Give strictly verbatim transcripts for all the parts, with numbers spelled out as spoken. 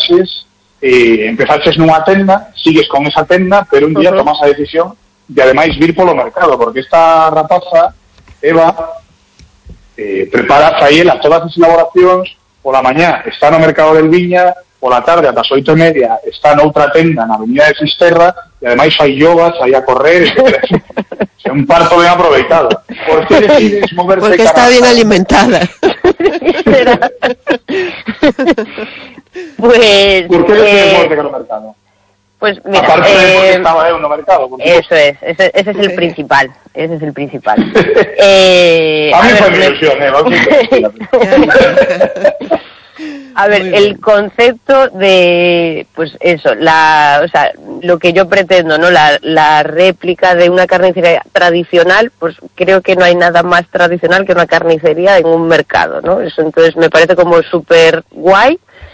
traballases, eh, empezaches nunha tenda, sigues con esa tenda, pero un día uh-huh. tomas a decisión de ademais vir polo mercado, porque esta rapaza, Eva, eh, prepara aí ela todas as elaboracións, pola mañá está no mercado del Viña, pola tarde ata as oito e media está noutra tenda na avenida de Fisterra, e ademais fai yoga, sai a correr, etcétera. É un parto ben aproveitado. Por que decides moverte? Porque está bien alimentada. Pues... ¿Por qué decides eh, moverte con el mercado? Pues mira... Aparte eh, de porque estaba en un mercado. Eso es, ese, ese es el principal. Ese es el principal. eh, a mí fue mi ilusión, ¿eh? A ver, el concepto de, pues eso, la, o sea, lo que yo pretendo, ¿no? La, la réplica de una carnicería tradicional, pues creo que no hay nada más tradicional que una carnicería en un mercado, ¿no? Eso entonces me parece como súper guay,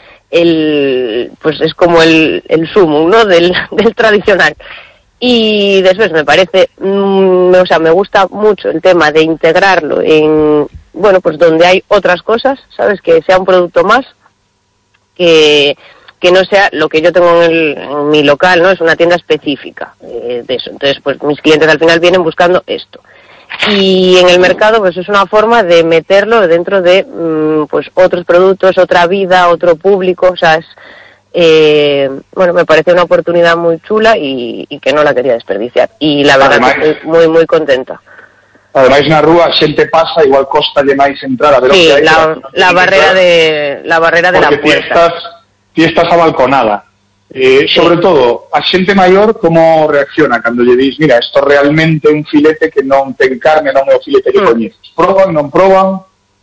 el, pues es como el, el sumum, ¿no? Del, del tradicional. Y después me parece, mmm, o sea, me gusta mucho el tema de integrarlo en, bueno, pues donde hay otras cosas, ¿sabes? Que sea un producto más. Que, que no sea lo que yo tengo en, el, en mi local, ¿no? Es una tienda específica eh, de eso. Entonces, pues mis clientes al final vienen buscando esto. Y en el mercado, pues es una forma de meterlo dentro de, mmm, pues otros productos, otra vida, otro público. O sea, es, eh, bueno, me parece una oportunidad muy chula y, y que no la quería desperdiciar. Y la verdad además, que estoy muy, muy contenta. Ademais na rúa xente pasa, igual costalle máis entrar a ver sí, o que hai. La, la, barrera de, la barrera de la puerta. Porque ti estás, ti estás a balconada. Eh, sí. Sobre todo, a xente maior como reacciona cando lle dis, mira, isto realmente é un filete que non ten carne, non é o filete que mm. coñeces. Proban, non proban?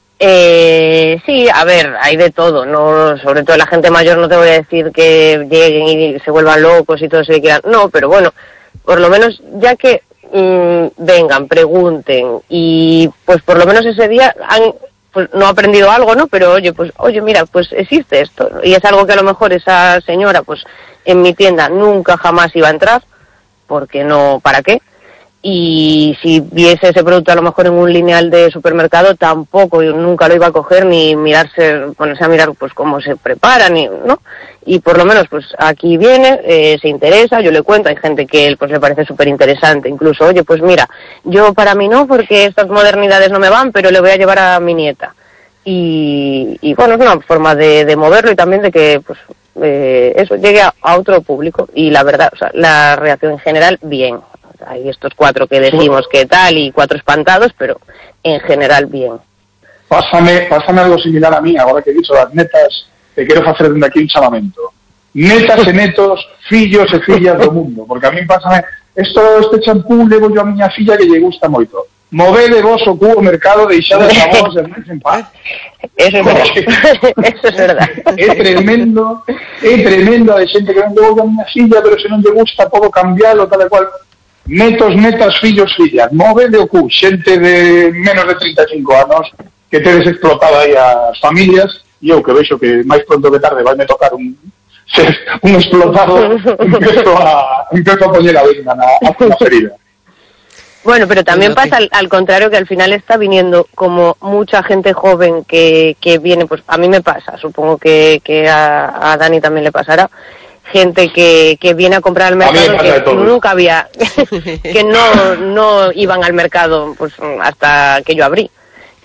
Eh, sí, a ver, hay de todo, no, sobre todo la gente mayor no te voy a decir que lleguen y se vuelvan locos y todo eso que quieran, no, pero bueno, por lo menos ya que vengan, pregunten y pues por lo menos ese día han pues no aprendido algo, ¿no? Pero oye, pues oye, mira, pues existe esto y es algo que a lo mejor esa señora pues en mi tienda nunca jamás iba a entrar porque no, ¿para qué? Y si viese ese producto a lo mejor en un lineal de supermercado tampoco, yo nunca lo iba a coger ni mirarse, ponerse a mirar pues cómo se prepara, ni, ¿no? Y por lo menos pues aquí viene, eh, se interesa, yo le cuento, hay gente que pues le parece súper interesante, incluso, oye, pues mira, yo para mí no, porque estas modernidades no me van, pero le voy a llevar a mi nieta. Y, y bueno, es una forma de, de moverlo y también de que pues eh, eso llegue a, a otro público y la verdad, o sea, la reacción en general, bien. Hay estos cuatro que decimos que tal y cuatro espantados, pero en general bien. Pásame, pásame algo similar a mí, agora que he dicho das netas, te quero facer dende aquí un chamamento. Netas e netos, fillos e fillas do mundo, porque a mí pásame, esto, este champú levo yo a miña filla que lle gusta moito. Movede vos o cubo mercado, deixades a vos e máis en paz. Eso es verdad. Eso es verdad. É tremendo, é tremendo de xente que non levo a miña filla, pero se non lle gusta podo cambiarlo, tal e cual. Netos, netas, fillos, fillas, movede o cu, xente de menos de treinta e cinco anos que tedes explotado aí as familias e eu que vexo que máis pronto que tarde vai me tocar un un explotado empezo a, empezo a poñer a venda na, na ferida. Bueno, pero también pasa al, al contrario, que al final está viniendo como mucha gente joven que, que viene, pues a mí me pasa, supongo que, que a, a Dani también le pasará, gente que, que viene a comprar al mercado que nunca había, que no, no iban al mercado pues hasta que yo abrí.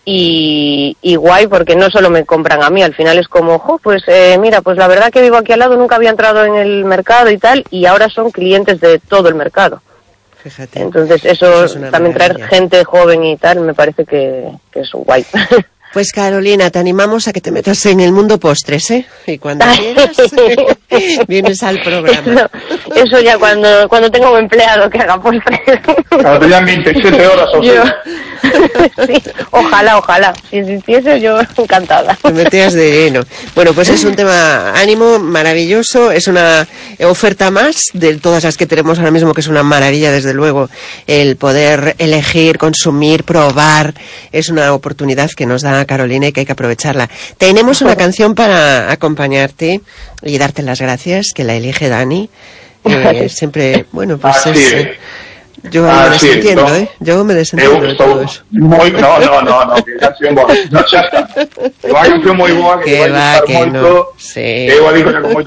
Y, y guay, porque no solo me compran a mí, al final es como, jo, pues eh, mira, pues la verdad que vivo aquí al lado, nunca había entrado en el mercado y tal, y ahora son clientes de todo el mercado. Fíjate. Entonces eso, eso es también maravilla. Traer gente joven y tal, me parece que, que es guay. Pues Carolina, te animamos a que te metas en el mundo postres, ¿eh? Y cuando quieras, vienes al programa. Eso, eso ya cuando cuando tenga un empleado que haga postres. Cuando tengan veintisiete horas o yo, sí, ojalá, ojalá. Si existiese yo encantada. Te metías de lleno. Bueno, pues es un tema ánimo maravilloso, es una oferta más de todas las que tenemos ahora mismo, que es una maravilla, desde luego, el poder elegir, consumir, probar, es una oportunidad que nos da Carolina y que hay que aprovecharla. Tenemos una canción para acompañarte y darte las gracias, que la elige Dani. Eh, siempre, bueno, pues ah, es... Sí. Eh, yo ah, me desentiendo, sí, no. ¿eh? Yo me desentiendo de todo eso. Muy, no, no, no, no, que canción boa. No, xa está. É unha canción moi boa que, que vai va, gustar que moito. No. Sí. Eu a digo que con moito